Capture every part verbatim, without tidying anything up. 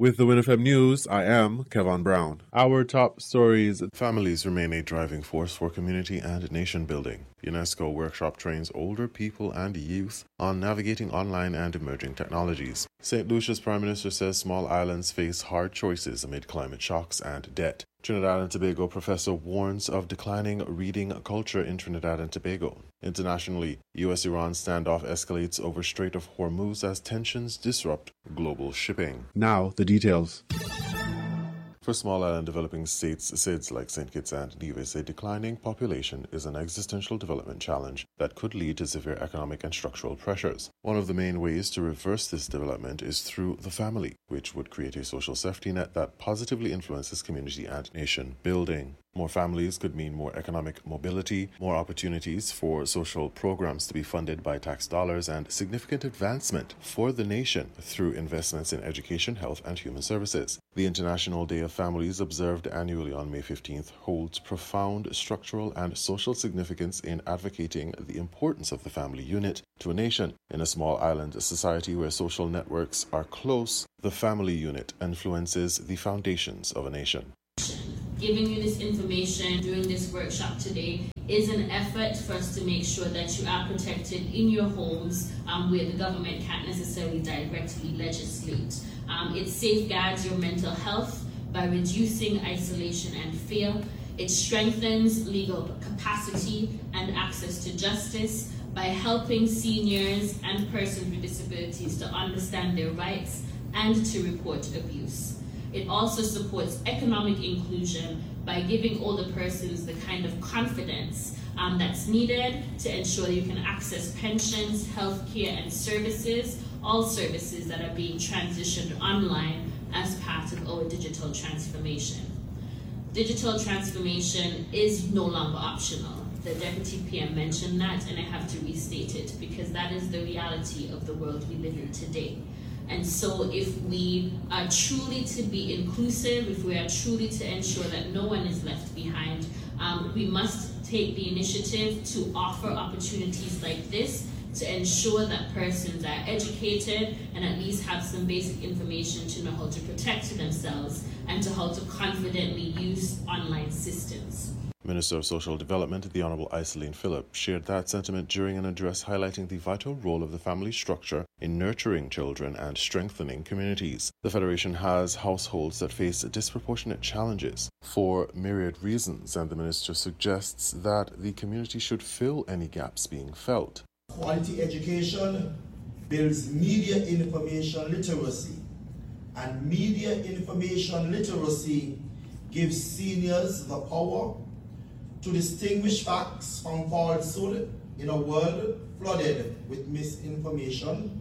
With the WinFM News, I am Kevin Brown. Our top stories. Families remain a driving force for community and nation building. UNESCO workshop trains older people and youth on navigating online and emerging technologies. Saint Lucia's Prime Minister says small islands face hard choices amid climate shocks and debt. Trinidad and Tobago professor warns of declining reading culture in Trinidad and Tobago. Internationally, U S Iran standoff escalates over Strait of Hormuz as tensions disrupt global shipping. Now, the details. For small island developing states, S I Ds like Saint Kitts and Nevis, a declining population is an existential development challenge that could lead to severe economic and structural pressures. One of the main ways to reverse this development is through the family, which would create a social safety net that positively influences community and nation building. More families could mean more economic mobility, more opportunities for social programs to be funded by tax dollars, and significant advancement for the nation through investments in education, health, and human services. The International Day of Families, observed annually on May fifteenth, holds profound structural and social significance in advocating the importance of the family unit to a nation. In a small island society where social networks are close, the family unit influences the foundations of a nation. Giving you this information during this workshop today is an effort for us to make sure that you are protected in your homes um, where the government can't necessarily directly legislate. Um, it safeguards your mental health by reducing isolation and fear. It strengthens legal capacity and access to justice by helping seniors and persons with disabilities to understand their rights and to report abuse. It also supports economic inclusion by giving older persons the kind of confidence um, that's needed to ensure you can access pensions, healthcare, and services, all services that are being transitioned online as part of our digital transformation. Digital transformation is no longer optional. The Deputy P M mentioned that, and I have to restate it because that is the reality of the world we live in today. And so if we are truly to be inclusive, if we are truly to ensure that no one is left behind, um, we must take the initiative to offer opportunities like this to ensure that persons are educated and at least have some basic information to know how to protect themselves and to how to confidently use online systems. Minister of Social Development, the Honourable Iselene Phillip, shared that sentiment during an address highlighting the vital role of the family structure in nurturing children and strengthening communities. The Federation has households that face disproportionate challenges for myriad reasons, and the Minister suggests that the community should fill any gaps being felt. Quality education builds media information literacy, and media information literacy gives seniors the power to distinguish facts from falsehood in a world flooded with misinformation.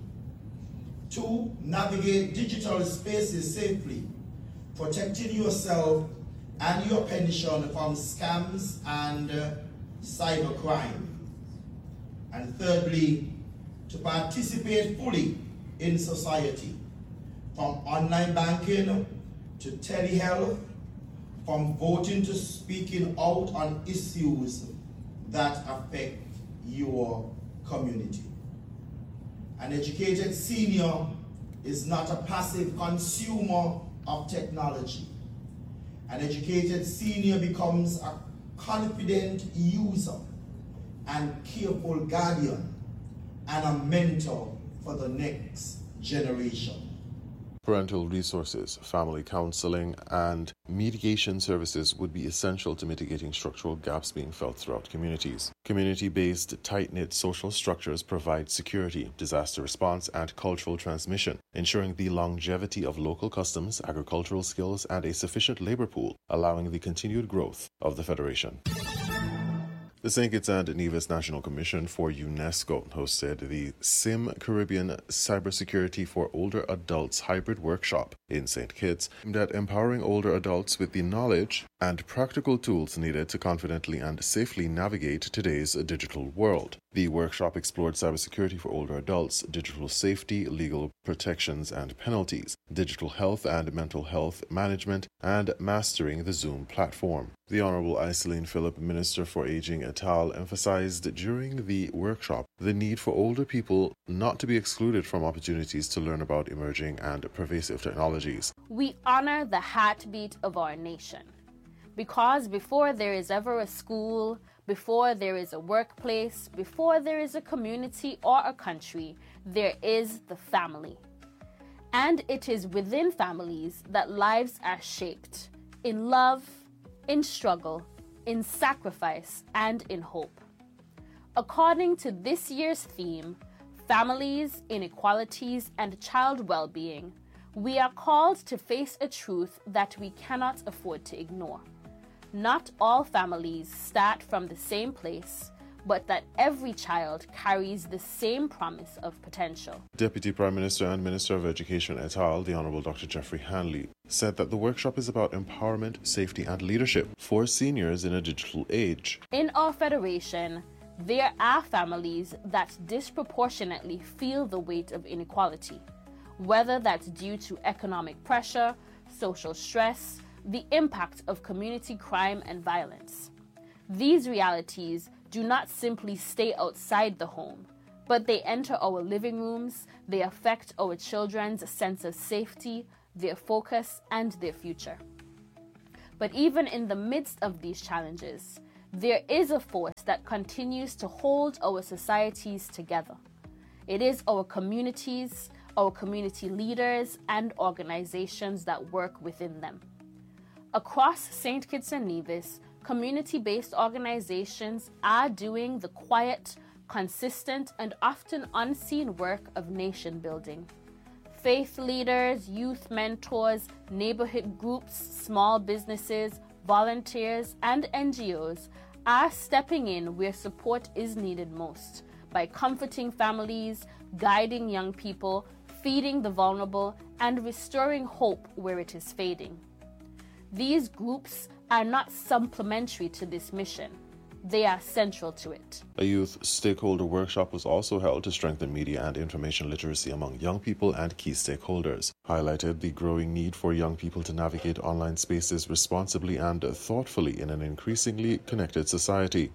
Two, navigate digital spaces safely, protecting yourself and your pension from scams and uh, cybercrime. And thirdly, to participate fully in society, from online banking to telehealth, from voting to speaking out on issues that affect your community. An educated senior is not a passive consumer of technology. An educated senior becomes a confident user and careful guardian and a mentor for the next generation. Parental resources, family counseling, and mediation services would be essential to mitigating structural gaps being felt throughout communities. Community-based, tight-knit social structures provide security, disaster response, and cultural transmission, ensuring the longevity of local customs, agricultural skills, and a sufficient labor pool, allowing the continued growth of the Federation. The Saint Kitts and Nevis National Commission for UNESCO hosted the SIM Caribbean Cybersecurity for Older Adults hybrid workshop in Saint Kitts, aimed at empowering older adults with the knowledge and practical tools needed to confidently and safely navigate today's digital world. The workshop explored cybersecurity for older adults, digital safety, legal protections and penalties, digital health and mental health management, and mastering the Zoom platform. The Honorable Iselene Phillip, Minister for Aging et al., emphasized during the workshop the need for older people not to be excluded from opportunities to learn about emerging and pervasive technologies. We honor the heartbeat of our nation, because before there is ever a school, before there is a workplace, before there is a community or a country, there is the family. And it is within families that lives are shaped, in love, in struggle, in sacrifice, and in hope. According to this year's theme, Families, Inequalities, and Child Well-Being, we are called to face a truth that we cannot afford to ignore. Not all families start from the same place, but that every child carries the same promise of potential. Deputy Prime Minister and Minister of Education et al., the Honorable Doctor Jeffrey Hanley, said that the workshop is about empowerment, safety, and leadership for seniors in a digital age. In our federation, there are families that disproportionately feel the weight of inequality, whether that's due to economic pressure, social stress, the impact of community crime and violence. These realities do not simply stay outside the home, but they enter our living rooms, they affect our children's sense of safety, their focus, and their future. But even in the midst of these challenges, there is a force that continues to hold our societies together. It is our communities, our community leaders, and organizations that work within them. Across Saint Kitts and Nevis, community-based organizations are doing the quiet, consistent, and often unseen work of nation building. Faith leaders, youth mentors, neighborhood groups, small businesses, volunteers, and N G Os are stepping in where support is needed most by comforting families, guiding young people, feeding the vulnerable, and restoring hope where it is fading. These groups are not supplementary to this mission. They are central to it. A youth stakeholder workshop was also held to strengthen media and information literacy among young people and key stakeholders, highlighted the growing need for young people to navigate online spaces responsibly and thoughtfully in an increasingly connected society.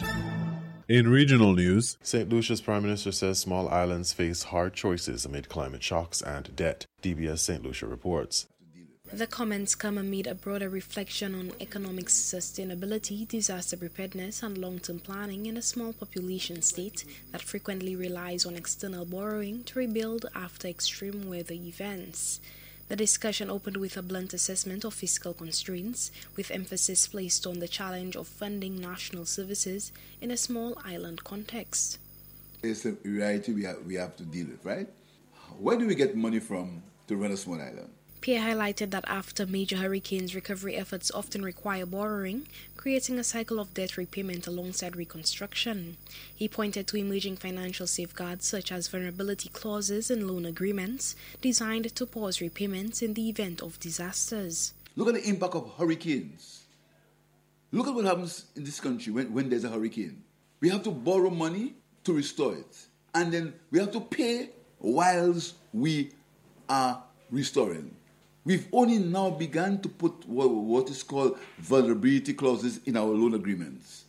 In regional news, Saint Lucia's Prime Minister says small islands face hard choices amid climate shocks and debt. D B S Saint Lucia reports. The comments come amid a broader reflection on economic sustainability, disaster preparedness, and long-term planning in a small population state that frequently relies on external borrowing to rebuild after extreme weather events. The discussion opened with a blunt assessment of fiscal constraints, with emphasis placed on the challenge of funding national services in a small island context. It's a reality we have, we have to deal with, right? Where do we get money from to run a small island? Pierre highlighted that after major hurricanes, recovery efforts often require borrowing, creating a cycle of debt repayment alongside reconstruction. He pointed to emerging financial safeguards such as vulnerability clauses in loan agreements designed to pause repayments in the event of disasters. Look at the impact of hurricanes. Look at what happens in this country when, when there's a hurricane. We have to borrow money to restore it. And then we have to pay whilst we are restoring. We've only now begun to put what, what is called vulnerability clauses in our loan agreements.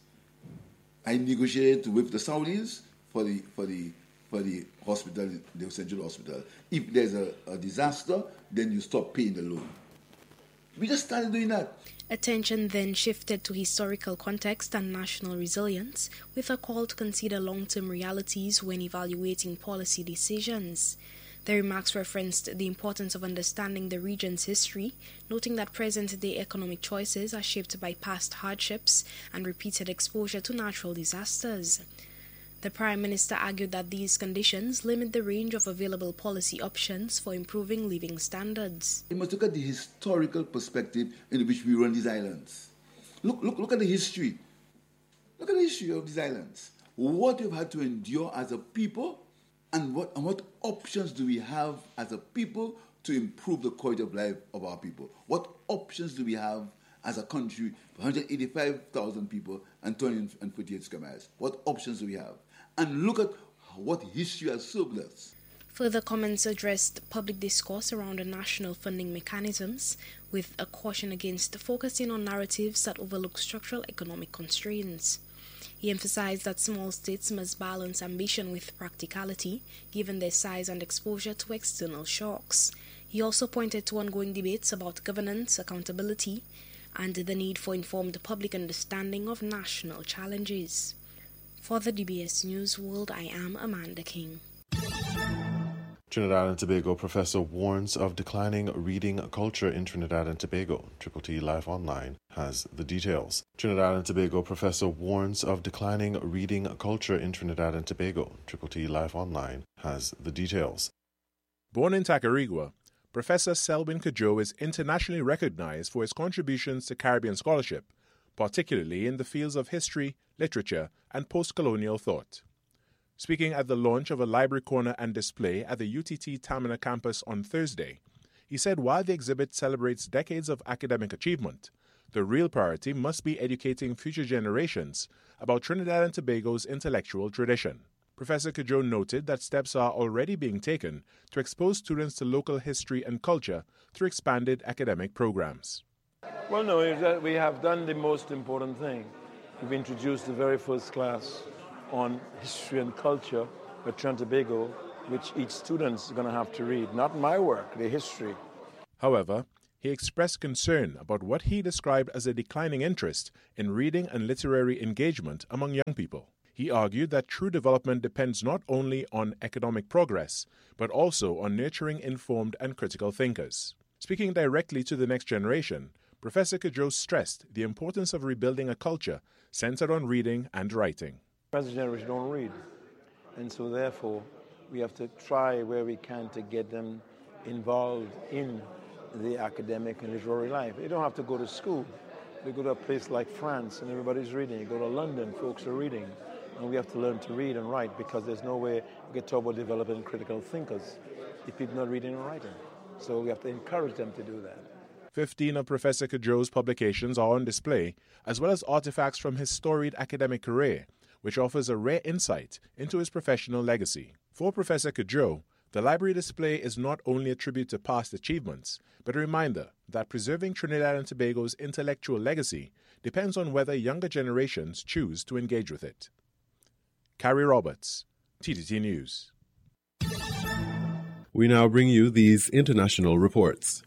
I negotiated with the Saudis for the for the for the hospital, the central hospital. If there's a, a disaster, then you stop paying the loan. We just started doing that. Attention then shifted to historical context and national resilience, with a call to consider long-term realities when evaluating policy decisions. The remarks referenced the importance of understanding the region's history, noting that present-day economic choices are shaped by past hardships and repeated exposure to natural disasters. The Prime Minister argued that these conditions limit the range of available policy options for improving living standards. We must look at the historical perspective in which we run these islands. Look, look, look at the history. Look at the history of these islands. What we've had to endure as a people, and what, and what options do we have as a people to improve the quality of life of our people? What options do we have as a country, one hundred eighty-five thousand people and two hundred forty-eight square miles? What options do we have? And look at what history has served us. Further comments addressed public discourse around the national funding mechanisms, with a caution against focusing on narratives that overlook structural economic constraints. He emphasized that small states must balance ambition with practicality, given their size and exposure to external shocks. He also pointed to ongoing debates about governance, accountability, and the need for informed public understanding of national challenges. For the D B S News World, I am Amanda King. Trinidad and Tobago professor warns of declining reading culture in Trinidad and Tobago. Triple T Live Online has the details. Trinidad and Tobago professor warns of declining reading culture in Trinidad and Tobago. Triple T Live Online has the details. Born in Tacarigua, Professor Selwyn Cudjoe is internationally recognized for his contributions to Caribbean scholarship, particularly in the fields of history, literature, and post-colonial thought. Speaking at the launch of a library corner and display at the U T T Tamina campus on Thursday, he said while the exhibit celebrates decades of academic achievement, the real priority must be educating future generations about Trinidad and Tobago's intellectual tradition. Professor Cudjoe noted that steps are already being taken to expose students to local history and culture through expanded academic programs. Well, no, we have done the most important thing. We've introduced the very first class on history and culture at Trinidad and Tobago, which each student's going to have to read. Not my work, the history. However, he expressed concern about what he described as a declining interest in reading and literary engagement among young people. He argued that true development depends not only on economic progress, but also on nurturing informed and critical thinkers. Speaking directly to the next generation, Professor Cudjoe stressed the importance of rebuilding a culture centered on reading and writing. Present generation don't read, and so therefore we have to try where we can to get them involved in the academic and literary life. They don't have to go to school. They go to a place like France and everybody's reading. You go to London, folks are reading, and we have to learn to read and write because there's no way we can talk about developing critical thinkers if people are not reading and writing. So we have to encourage them to do that. Fifteen of Professor Cudjoe's publications are on display, as well as artifacts from his storied academic career, which offers a rare insight into his professional legacy. For Professor Cudjoe, the library display is not only a tribute to past achievements, but a reminder that preserving Trinidad and Tobago's intellectual legacy depends on whether younger generations choose to engage with it. Carrie Roberts, T T T News. We now bring you these international reports.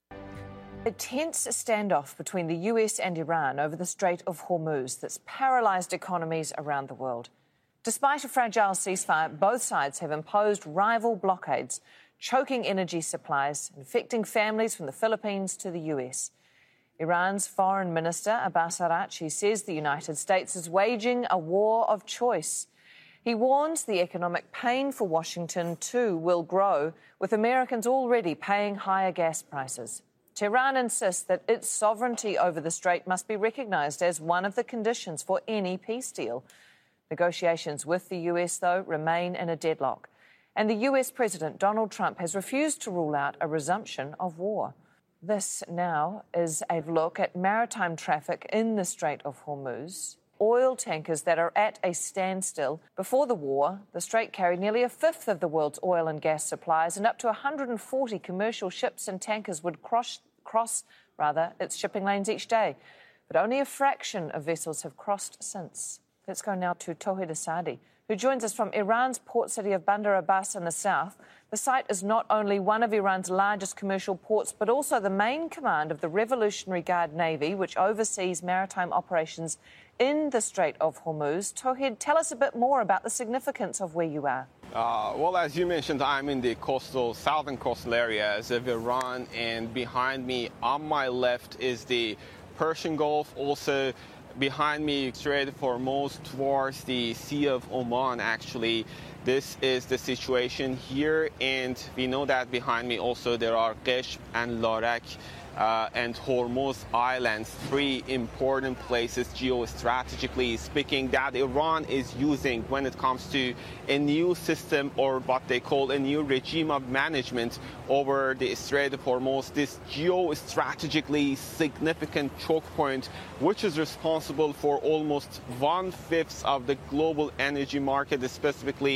A tense standoff between the U S and Iran over the Strait of Hormuz that's paralysed economies around the world. Despite a fragile ceasefire, both sides have imposed rival blockades, choking energy supplies, infecting families from the Philippines to the U S. Iran's Foreign Minister Abbas Araghchi says the United States is waging a war of choice. He warns the economic pain for Washington too will grow, with Americans already paying higher gas prices. Tehran insists that its sovereignty over the strait must be recognised as one of the conditions for any peace deal. Negotiations with the U S, though, remain in a deadlock. And the U S President Donald Trump has refused to rule out a resumption of war. This now is a look at maritime traffic in the Strait of Hormuz. Oil tankers that are at a standstill. Before the war, the strait carried nearly a fifth of the world's oil and gas supplies, and up to one hundred forty commercial ships and tankers would cross, cross rather, its shipping lanes each day. But only a fraction of vessels have crossed since. Let's go now to Tauhid Asadi, who joins us from Iran's port city of Bandar Abbas in the south. The site is not only one of Iran's largest commercial ports, but also the main command of the Revolutionary Guard Navy, which oversees maritime operations in the Strait of Hormuz. Tauhid, tell us a bit more about the significance of where you are. Uh, well, as you mentioned, I'm in the coastal, southern coastal areas of Iran, and behind me, on my left, is the Persian Gulf. Also, behind me, Strait of Hormuz towards the Sea of Oman, actually. This is the situation here, and we know that behind me also there are Qeshm and Larak uh, and Hormuz Islands, three important places geostrategically speaking that Iran is using when it comes to a new system, or what they call a new regime of management over the Strait of Hormuz, this geostrategically significant choke point, which is responsible for almost one-fifth of the global energy market, specifically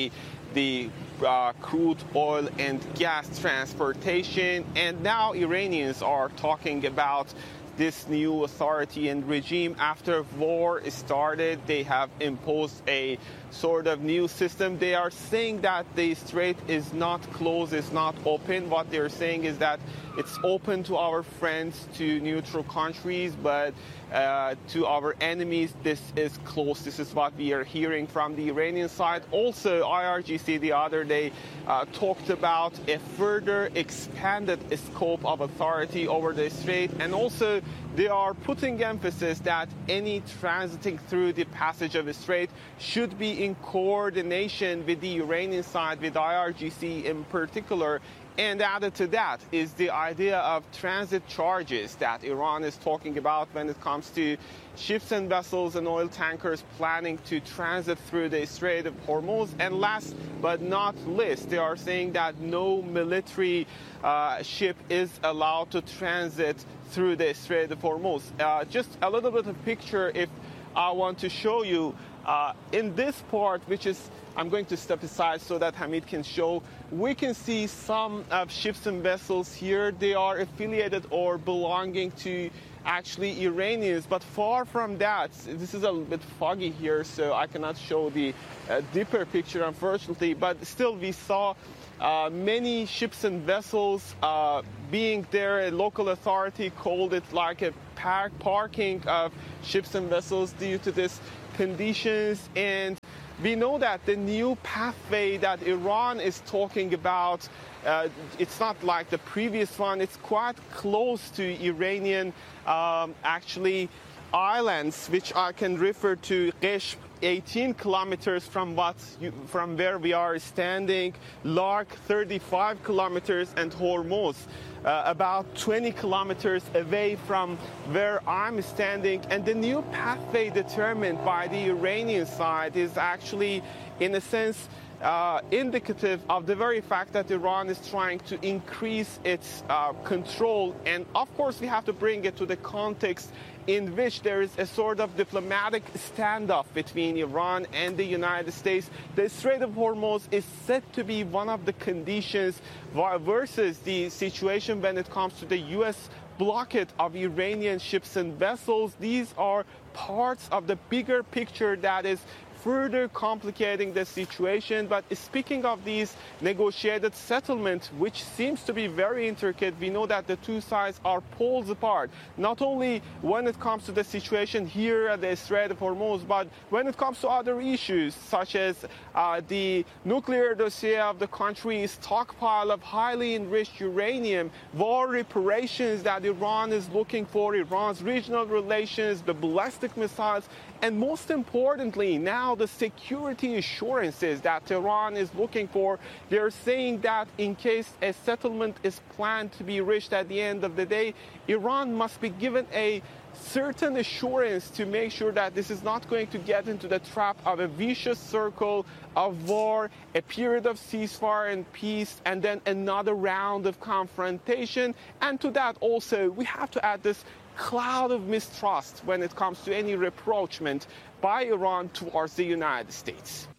the uh, crude oil and gas transportation. And now Iranians are talking about this new authority and regime. After war started, they have imposed a sort of new system. They are saying that the strait is not closed, it's not open. What they're saying is that it's open to our friends, to neutral countries, but uh, to our enemies, this is closed. This is what we are hearing from the Iranian side. Also, I R G C the other day uh, talked about a further expanded scope of authority over the strait, and also they are putting emphasis that any transiting through the passage of the strait should be in coordination with the Iranian side, with I R G C in particular. And added to that is the idea of transit charges that Iran is talking about when it comes to ships and vessels and oil tankers planning to transit through the Strait of Hormuz. And last but not least, they are saying that no military uh, ship is allowed to transit through the Strait of Hormuz. Uh, just a little bit of picture if I want to show you. Uh, in this part, which is, I'm going to step aside so that Hamid can show, we can see some of ships and vessels here. They are affiliated or belonging to actually Iranians, but far from that. This is a bit foggy here, so I cannot show the uh, deeper picture, unfortunately, but still we saw uh, many ships and vessels uh, being there. A local authority called it like a park parking of ships and vessels due to this conditions. And we know that the new pathway that Iran is talking about, uh, it's not like the previous one. It's quite close to Iranian um, actually islands, which I can refer to Qeshm, eighteen kilometers from what you, from where we are standing, Lark thirty-five kilometers, and Hormuz uh, about twenty kilometers away from where I'm standing. And the new pathway determined by the Iranian side is actually, in a sense, uh, indicative of the very fact that Iran is trying to increase its uh, control. And of course, we have to bring it to the context in which there is a sort of diplomatic standoff between Iran and the United States. The Strait of Hormuz is said to be one of the conditions versus the situation when it comes to the U S blockade of Iranian ships and vessels. These are parts of the bigger picture that is further complicating the situation. But speaking of these negotiated settlements, which seems to be very intricate, we know that the two sides are poles apart, not only when it comes to the situation here at the Strait of Hormuz, but when it comes to other issues, such as uh, the nuclear dossier of the country's stockpile of highly enriched uranium, war reparations that Iran is looking for, Iran's regional relations, the ballistic missiles, and most importantly, now the security assurances that Tehran is looking for. They're saying that in case a settlement is planned to be reached at the end of the day, Iran must be given a certain assurance to make sure that this is not going to get into the trap of a vicious circle of war, a period of ceasefire and peace, and then another round of confrontation. And to that also, we have to add this cloud of mistrust when it comes to any rapprochement by Iran towards the United States.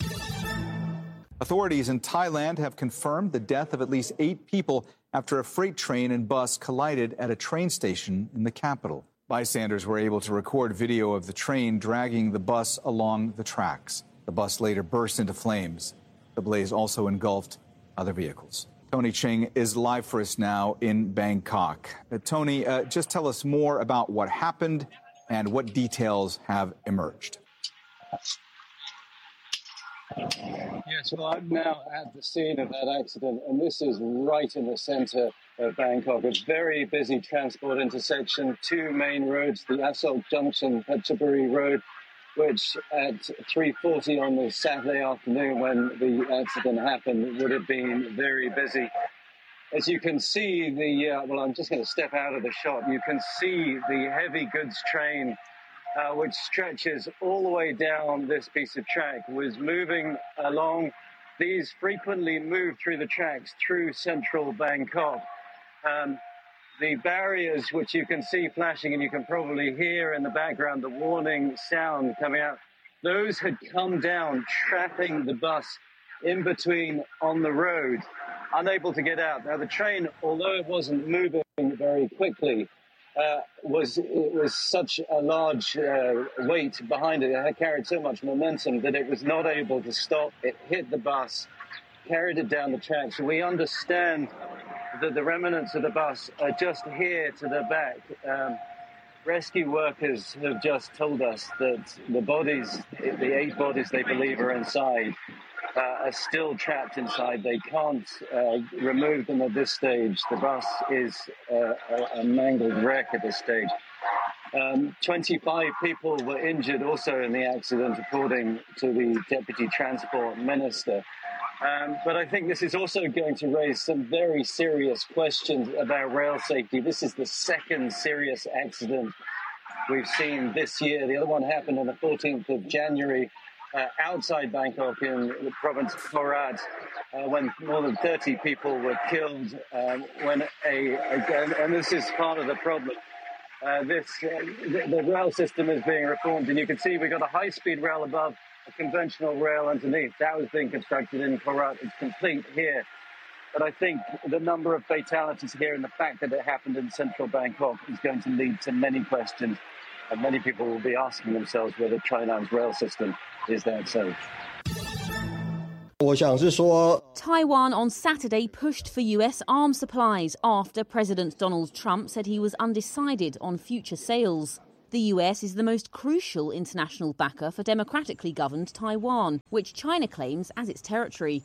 Authorities in Thailand have confirmed the death of at least eight people after a freight train and bus collided at a train station in the capital. Bystanders were able to record video of the train dragging the bus along the tracks. The bus later burst into flames. The blaze also engulfed other vehicles. Tony Ching is live for us now in Bangkok. Uh, Tony, uh, just tell us more about what happened and what details have emerged. Yes, well, I'm now at the scene of that accident, and this is right in the center of Bangkok, a very busy transport intersection, two main roads, the Asok Junction, Phetchaburi Road, which at three forty on the Saturday afternoon when the accident happened would have been very busy. As you can see, the uh, well, I'm just going to step out of the shot. You can see the heavy goods train, uh, which stretches all the way down this piece of track, was moving along. These frequently move through the tracks through central Bangkok. Um, The barriers, which you can see flashing, and you can probably hear in the background the warning sound coming out, those had come down, trapping the bus in between on the road, unable to get out. Now, the train, although it wasn't moving very quickly, uh, was it was such a large uh, weight behind it. It had carried so much momentum that it was not able to stop. It hit the bus, carried it down the track. So we understand that the remnants of the bus are just here to the back. Um, rescue workers have just told us that the bodies, the eight bodies they believe are inside, uh, are still trapped inside. They can't uh, remove them at this stage. The bus is uh, a, a mangled wreck at this stage. Um, twenty-five people were injured also in the accident, according to the Deputy Transport Minister. Um, but I think this is also going to raise some very serious questions about rail safety. This is the second serious accident we've seen this year. The other one happened on the fourteenth of January uh, outside Bangkok in the province of Korat, uh, when more than thirty people were killed. Um, when a, a and this is part of the problem. Uh, this uh, the, the rail system is being reformed, and you can see we've got a high-speed rail above, a conventional rail underneath. That was being constructed in Korat. It's complete here. But I think the number of fatalities here and the fact that it happened in central Bangkok is going to lead to many questions. And many people will be asking themselves whether China's rail system is that safe. Taiwan on Saturday pushed for U S arms supplies after President Donald Trump said he was undecided on future sales. The U S is the most crucial international backer for democratically governed Taiwan, which China claims as its territory.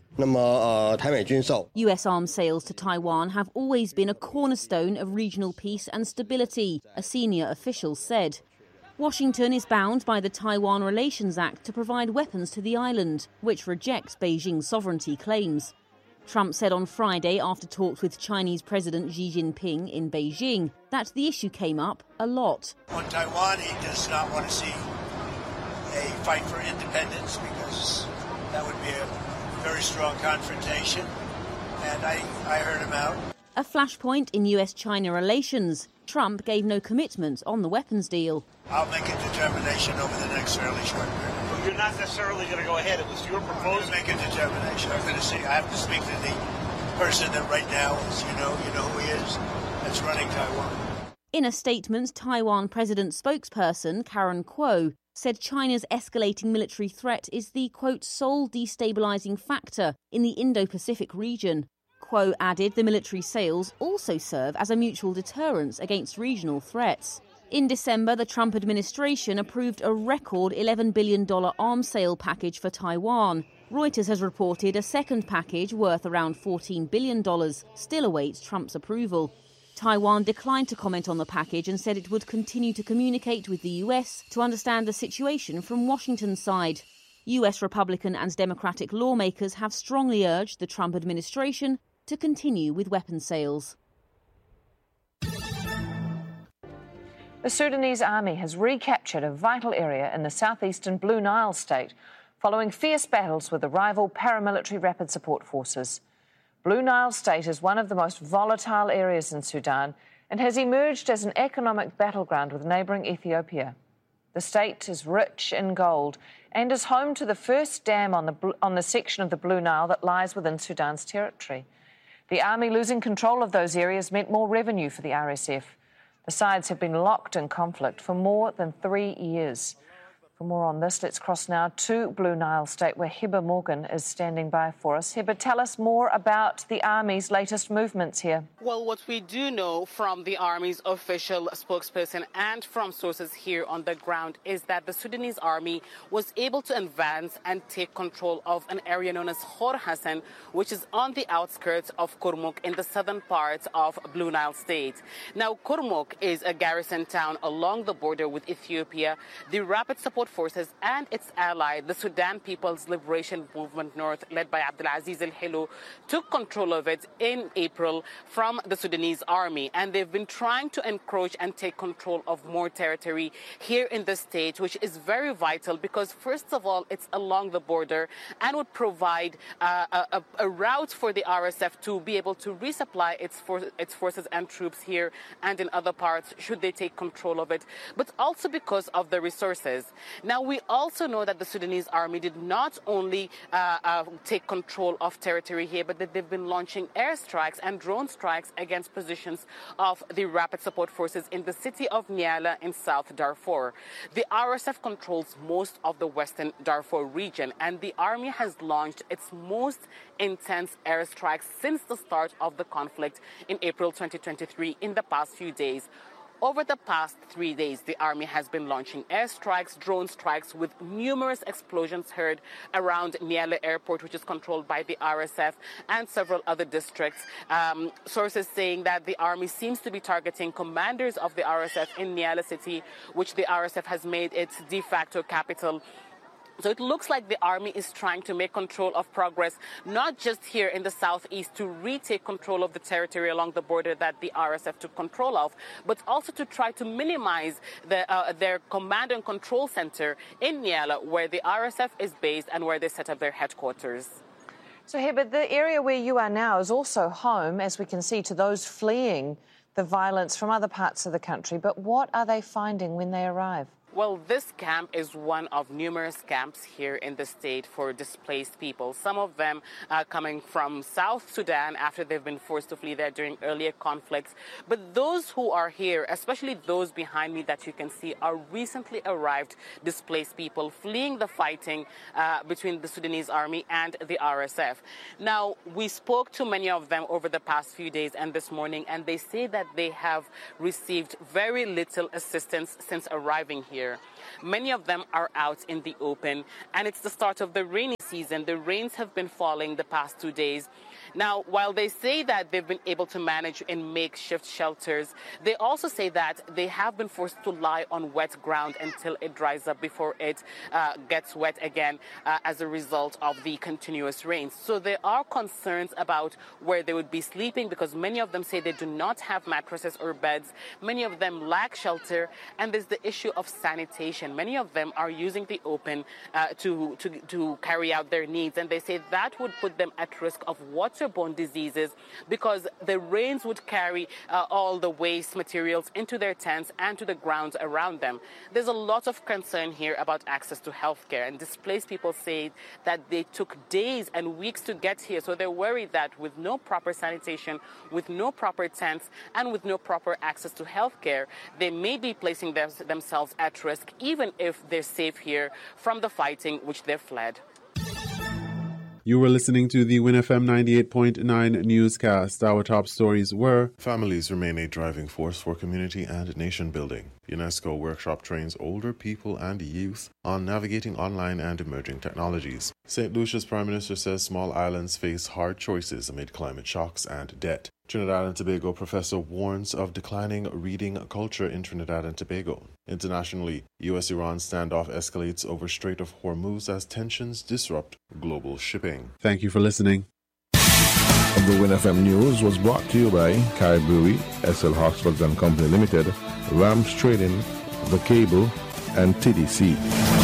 U S arms sales to Taiwan have always been a cornerstone of regional peace and stability, a senior official said. Washington is bound by the Taiwan Relations Act to provide weapons to the island, which rejects Beijing's sovereignty claims. Trump said on Friday, after talks with Chinese President Xi Jinping in Beijing, that the issue came up a lot. On Taiwan, he does not want to see a fight for independence because that would be a very strong confrontation, and I, I heard him out. A flashpoint in U S China relations. Trump gave no commitment on the weapons deal. I'll make a determination over the next fairly short period. But you're not necessarily going to go ahead. It was your proposal. Make a determination. I'm going to see. I have to speak to the person that right now is, you know, you know who he is, that's running Taiwan. In a statement, Taiwan President spokesperson Karen Kuo said China's escalating military threat is the, quote, sole destabilizing factor in the Indo-Pacific region. Kuo added the military sales also serve as a mutual deterrence against regional threats. In December, the Trump administration approved a record eleven billion dollars arms sale package for Taiwan. Reuters has reported a second package worth around fourteen billion dollars still awaits Trump's approval. Taiwan declined to comment on the package and said it would continue to communicate with the U S to understand the situation from Washington's side. U S Republican and Democratic lawmakers have strongly urged the Trump administration to continue with weapons sales. The Sudanese army has recaptured a vital area in the southeastern Blue Nile state following fierce battles with the rival paramilitary rapid support forces. Blue Nile state is one of the most volatile areas in Sudan and has emerged as an economic battleground with neighbouring Ethiopia. The state is rich in gold and is home to the first dam on the, on the section of the Blue Nile that lies within Sudan's territory. The army losing control of those areas meant more revenue for the R S F. The sides have been locked in conflict for more than three years. For more on this, let's cross now to Blue Nile State, where Heber Morgan is standing by for us. Heber, tell us more about the Army's latest movements here. Well, what we do know from the Army's official spokesperson and from sources here on the ground is that the Sudanese Army was able to advance and take control of an area known as Khor Hassan, which is on the outskirts of Kurmuk in the southern part of Blue Nile State. Now, Kurmuk is a garrison town along the border with Ethiopia. The Rapid Support Forces and its ally, the Sudan People's Liberation Movement North, led by Abdelaziz al-Hilo, took control of it in April from the Sudanese army. And they've been trying to encroach and take control of more territory here in the state, which is very vital because, first of all, it's along the border and would provide uh, a, a route for the R S F to be able to resupply its, for, its forces and troops here and in other parts should they take control of it, but also because of the resources. Now, we also know that the Sudanese army did not only uh, uh, take control of territory here, but that they've been launching airstrikes and drone strikes against positions of the Rapid Support Forces in the city of Nyala in South Darfur. The R S F controls most of the western Darfur region, and the army has launched its most intense airstrikes since the start of the conflict in April twenty twenty-three in the past few days. Over the past three days, the army has been launching airstrikes, drone strikes, with numerous explosions heard around Nyala Airport, which is controlled by the R S F, and several other districts. Um, sources saying that the army seems to be targeting commanders of the R S F in Nyala City, which the R S F has made its de facto capital. So it looks like the army is trying to make control of progress, not just here in the southeast to retake control of the territory along the border that the R S F took control of, but also to try to minimize the, uh, their command and control center in Nyala, where the R S F is based and where they set up their headquarters. So, Herbert, the area where you are now is also home, as we can see, to those fleeing the violence from other parts of the country. But what are they finding when they arrive? Well, this camp is one of numerous camps here in the state for displaced people, some of them uh, coming from South Sudan after they've been forced to flee there during earlier conflicts. But those who are here, especially those behind me that you can see, are recently arrived displaced people fleeing the fighting uh, between the Sudanese army and the R S F. Now, we spoke to many of them over the past few days and this morning, and they say that they have received very little assistance since arriving here. Many of them are out in the open, and it's the start of the rainy season. The rains have been falling the past two days. Now, while they say that they've been able to manage in makeshift shelters, they also say that they have been forced to lie on wet ground until it dries up before it uh, gets wet again uh, as a result of the continuous rains. So there are concerns about where they would be sleeping, because many of them say they do not have mattresses or beds. Many of them lack shelter, and there's the issue of sanitation. Many of them are using the open uh, to, to, to carry out their needs, and they say that would put them at risk of waterborne diseases, because the rains would carry uh, all the waste materials into their tents and to the grounds around them. There's a lot of concern here about access to health care, and displaced people say that they took days and weeks to get here, so they're worried that with no proper sanitation, with no proper tents, and with no proper access to health care, they may be placing their, themselves at risk, even if they're safe here from the fighting which they've fled. You were listening to the Win F M ninety-eight point nine newscast. Our top stories were: families remain a driving force for community and nation building. UNESCO workshop trains older people and youth on navigating online and emerging technologies. Saint Lucia's Prime Minister says small islands face hard choices amid climate shocks and debt. Trinidad and Tobago professor warns of declining reading culture in Trinidad and Tobago. Internationally, U S Iran standoff escalates over Strait of Hormuz as tensions disrupt global shipping. Thank you for listening. The Win F M News was brought to you by Kai Brewery, S L Hoxford and Company Limited, Rams Trading, The Cable, and T D C.